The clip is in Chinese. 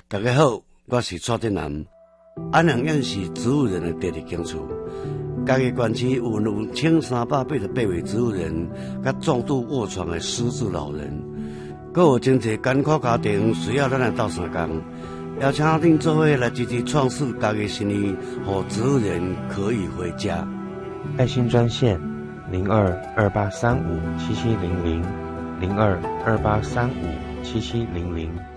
大家好，我是蔡振南。安阳县是植物人的第二警处，家己县区有1388位植物人，甲重度卧床的失智老人，阁有真侪艰苦家庭需要咱来斗相共，邀请恁做伙来积极创设家己生意，让植物人可以回家。 爱心专线0228357700，0228357700。